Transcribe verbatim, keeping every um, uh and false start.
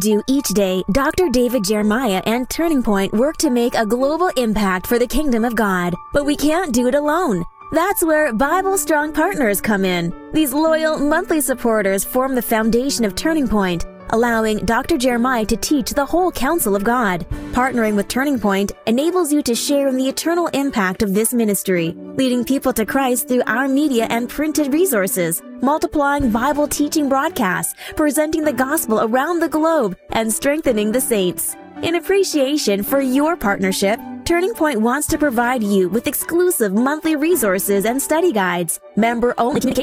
do each day, Doctor David Jeremiah and Turning Point work to make a global impact for the kingdom of God. But we can't do it alone. That's where Bible Strong Partners come in. These loyal monthly supporters form the foundation of Turning Point, allowing Doctor Jeremiah to teach the whole counsel of God. Partnering with Turning Point enables you to share in the eternal impact of this ministry, leading people to Christ through our media and printed resources, multiplying Bible teaching broadcasts, presenting the gospel around the globe, and strengthening the saints. In appreciation for your partnership, Turning Point wants to provide you with exclusive monthly resources and study guides, member-only communication